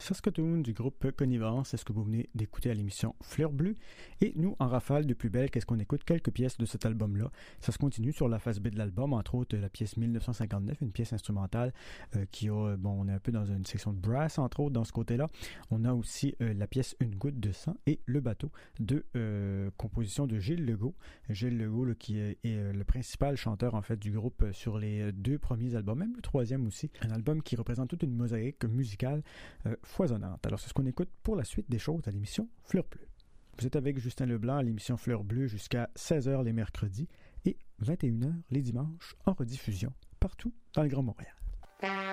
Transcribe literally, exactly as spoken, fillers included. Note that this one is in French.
Saskatoon du groupe Connivence, c'est ce que vous venez d'écouter à l'émission Fleur Bleue. Et nous, en rafale de plus belle, qu'est-ce qu'on écoute? Quelques pièces de cet album-là. Ça se continue sur la face B de l'album, entre autres la pièce mille neuf cent cinquante-neuf, une pièce instrumentale euh, qui a, bon, on est un peu dans une section de brass, entre autres, dans ce côté-là. On a aussi euh, la pièce Une goutte de sang et Le bateau, de euh, composition de Gilles Legault. Gilles Legault, là, qui est, est le principal chanteur, en fait, du groupe euh, sur les deux premiers albums, même le troisième aussi. Un album qui représente toute une mosaïque musicale euh, foisonnante. Alors, c'est ce qu'on écoute pour la suite des choses à l'émission Fleur Bleue. Vous êtes avec Justin Leblanc à l'émission Fleur Bleue jusqu'à seize heures les mercredis et vingt et une heures les dimanches en rediffusion partout dans le Grand Montréal.